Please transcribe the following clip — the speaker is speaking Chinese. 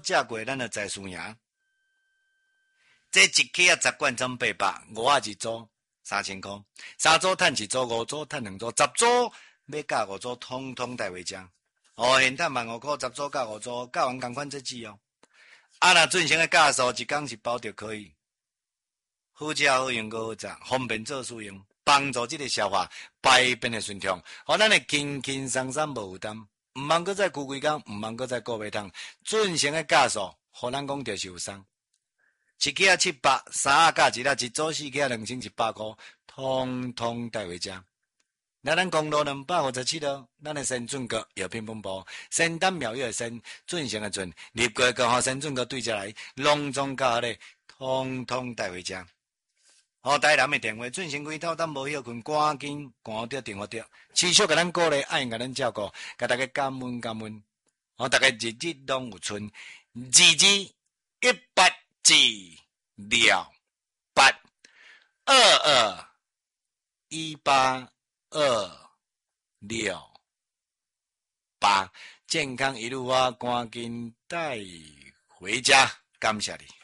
借过咱就财输赢。这一期啊10罐装800，52组3000块，3组赚1组，5组赚2组，10组要加5组，通通带回家。现赚15块，10组加5组，教完同款这支哦。若准成的假数一工是包着可以，好食好用个好食，方便做使用，帮助这个消化排便的顺畅，互咱的轻轻松松无负担，毋茫搁再顾几工，毋茫搁再顾袂通，准成的假数，互咱讲就是有送。一克700，3加1一组4克2100块，通通带回家。那咱公路257号，咱的先准阁药品本部，先丹妙药的先，准成的准，立过刚好先准阁对下来，隆重加好咧，通通带回家。台南的电话准成开头，咱无休困，赶紧赶着电话着，持续甲咱鼓励，爱甲咱照顾，甲大家感恩感恩。大家日日拢有春，日100字了8 221826，健康一路啊，赶紧带回家，感谢你。